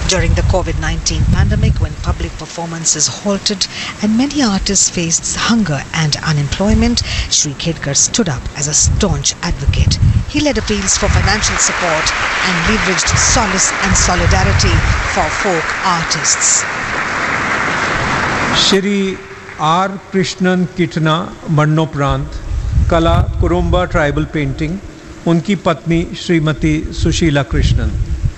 During the COVID-19 pandemic, when public performances halted and many artists faced hunger and unemployment, Shri Khedkar stood up as a staunch advocate. He led appeals for financial support and leveraged solace and solidarity for folk artists. Shri R. Krishnan Kitna मरणोपरांत कला Kurumba tribal painting उनकी पत्नी Shrimati Sushila Krishnan.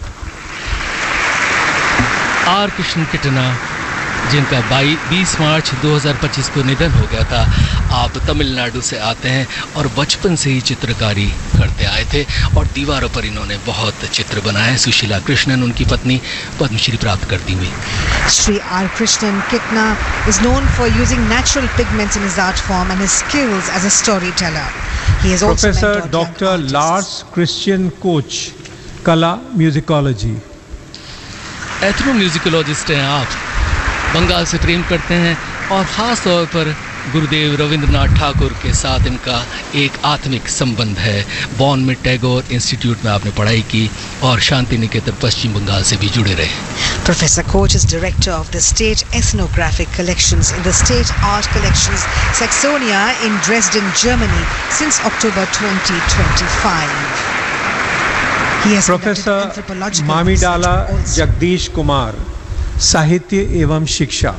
Are Krishna किटना, जिनका 20 मार्च 2025 को निधन हो गया था। आप तमिलनाडु से आते हैं और बचपन से ही चित्रकारी करते आए थे और दीवारों पर इन्होंने बहुत चित्र बनाए। सुशीला कृष्णन उनकी पत्नी, पद्मश्री प्राप्त करती हुई। Shri R. Krishnan Kitna is known for using natural pigments in his art form and his skills as a storyteller. He has also Professor mentored Dr. young artists. Lars Christian Koch, कला musicology. Ethno म्यूजिकोलॉजिस्ट हैं आप, बंगाल से प्रेम करते हैं और ख़ास तौर पर गुरुदेव रविंद्रनाथ ठाकुर के साथ इनका एक आत्मिक संबंध है। बॉन में टैगोर इंस्टीट्यूट में आपने पढ़ाई की और शांति निकेतन पश्चिम बंगाल से भी जुड़े रहे। Professor Koch is director of the State Ethnographic Collections in the State Art Collections Saxonia in Dresden, Germany since October 2025. He has professor conducted anthropological मामीडाला research also. Jagdish Kumar, साहित्य एवं शिक्षा।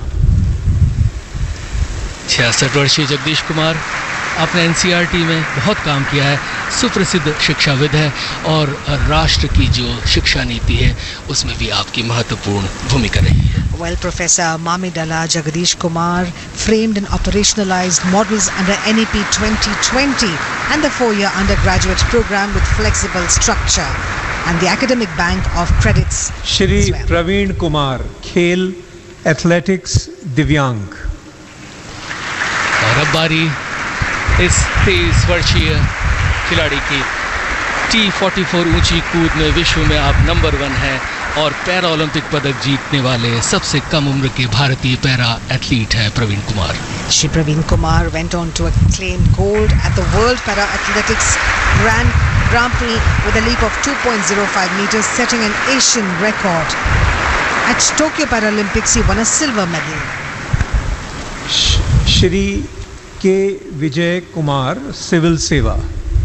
66 वर्षीय जगदीश कुमार आपने NCERT में बहुत काम किया है। सुप्रसिद्ध शिक्षाविद है और राष्ट्र की जो शिक्षा नीति है उसमें भी आपकी महत्वपूर्ण भूमिका रही है। Well, Professor Mamidala Jagadish Kumar framed and operationalized models under NEP 2020 and the 4-year undergraduate program with flexible structure and the academic bank of credits. Shri as well. Praveen Kumar, खेल एथलेटिक्स दिव्यांग। और अब बारी इस 23 वर्षीय खिलाड़ी की। T44 ऊंची कूद में विश्व में आप नंबर 1 हैं और पैरा ओलंपिक पदक जीतने वाले सबसे कम उम्र के भारतीय पैरा एथलीट हैं Praveen Kumar. Shri Praveen Kumar went on to claim gold at the World Para Athletics Grand Prix with a leap of 2.05 meters, setting an Asian record. At Tokyo Paralympics, he won a silver medal. Shri के Vijay Kumar, civil सेवा।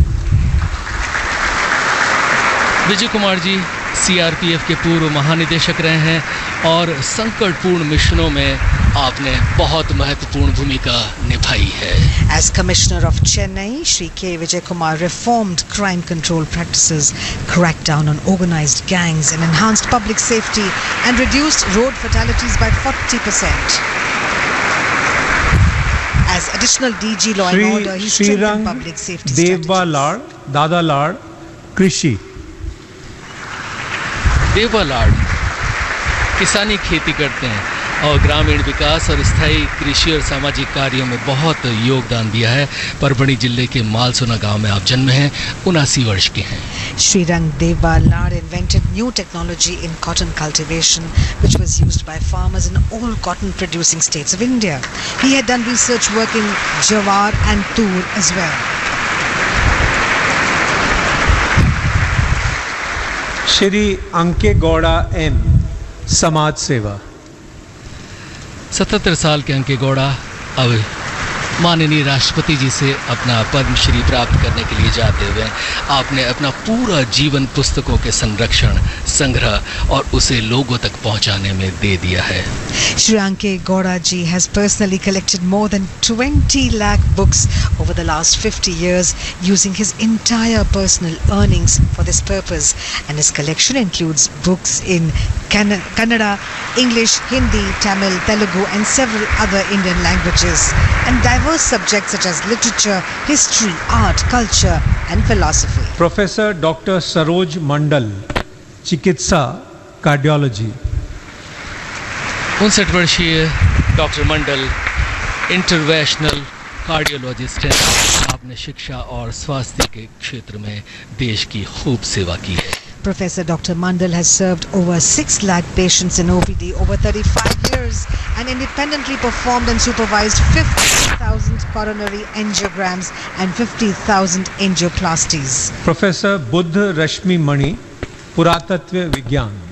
Vijay Kumar ji CRPF के पूर्व महानिदेशक रहे हैं और संकटपूर्ण मिशनों में आपने बहुत महत्वपूर्ण भूमिका निभाई है। As Commissioner of Chennai, Shri K. Vijay Kumar reformed crime control practices, cracked down on organized gangs and enhanced public safety and reduced road fatalities by 40%. As additional DG Law and Order, he strengthened public safety strategies. Deuba लाड़, दादा लाड़, कृषि। देवा लाड़ किसानी खेती करते हैं और ग्रामीण विकास और स्थायी कृषि और सामाजिक कार्यों में बहुत योगदान दिया है। परभणी जिले के मालसोना गांव में आप जन्मे हैं, 79 वर्ष के हैं। Srirang Deva Lad invented new technology in cotton cultivation, which was used by farmers in all cotton-producing states of India. He had done research work in Jawar and Tur as well. Shri अंके Gowda M, समाज सेवा। 77 साल के अंके गौड़ा अब माननीय राष्ट्रपति जी से अपना पद्मश्री प्राप्त करने के लिए जाते हुए आपने अपना पूरा जीवन पुस्तकों के संरक्षण, संग्रह और उसे लोगों तक पहुंचाने में दे दिया है। Shri Anke Gowda ji has personally collected more than 20 lakh books over the last 50 years using his entire personal earnings for this purpose, and his collection includes books in Kannada, English, Hindi, Tamil, Telugu and several other Indian languages, and diverse subjects such as literature, history, art, culture and philosophy. Professor doctor Saroj मंडल, चिकित्सा cardiology. 59 वर्षीय doctor मंडल interventional cardiologist हैं। आपने शिक्षा और स्वास्थ्य के क्षेत्र में देश की खूब सेवा की है। Professor Dr. Mandal has served over 6 lakh patients in OPD over 35 years and independently performed and supervised 50,000 coronary angiograms and 50,000 angioplasties. Professor Buddha रश्मि मणि, पुरातत्व विज्ञान।